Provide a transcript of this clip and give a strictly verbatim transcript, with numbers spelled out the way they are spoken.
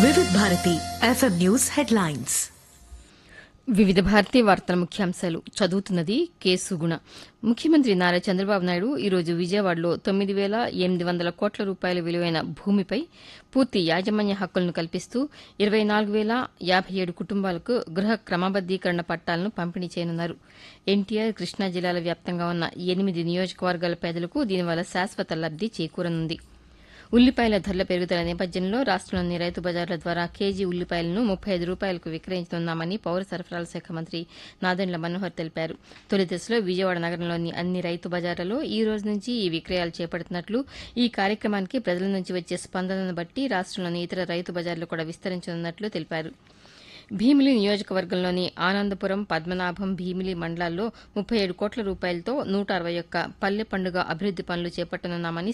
వివిధ Bharati FM news headlines. వివిధ భారతీ వార్తల ముఖ్యాంశాలు చదువుతున్నది కేసుగుణ. ముఖ్యమంత్రి నారా చంద్రబాబు నాయుడు ఈరోజు విజయవాడలో తొమ్మిది వేల ఎనిమిది వందల కోట్ల రూపాయల విలువైన భూమిపై పూర్తి యాజమాన్య హక్కులను కల్పిస్తూ ఇరవై నాలుగు వేల యాబై ఏడు కుటుంబాలకు గృహ క్రమబద్దీకరణ పట్టాలను పంపిణీ చేయనున్నారు. ఎన్టీఆర్, కృష్ణా జిల్లాల వ్యాప్తంగా ఉన్న ఎనిమిది నియోజకవర్గాల పేదలకు దీనివల్ల శాశ్వత లబ్ది చేకూరనుంది. ఉల్లిపాయల ధరల పెరుగుదల నేపథ్యంలో రాష్టంలోని రైతు బజార్ల ద్వారా కేజీ ఉల్లిపాయలను ముప్పై ఐదు రూపాయలకు విక్రయిస్తున్నామని పౌర సరఫరాల శాఖ మంత్రి నాదెండ్ల మనోహర్ తెలిపారు. తొలి దశలో విజయవాడ నగరంలోని అన్ని రైతు బజార్లలో ఈ రోజు నుంచి ఈ విక్రయాలు చేపడుతున్నట్లు, ఈ కార్యక్రమానికి ప్రజల నుంచి వచ్చే స్పందనను బట్టి రాష్టంలోని ఇతర రైతు బజార్లు కూడా విస్తరించనున్నట్లు తెలిపారు. భీమిలి నియోజకవర్గంలోని ఆనందపురం, పద్మనాభం, భీమిలి మండలాల్లో ముప్పై ఏడు కోట్ల రూపాయలతో నూట అరవై ఒక్క పల్లె పండుగ అభివృద్ది పనులు చేపట్టనున్నామని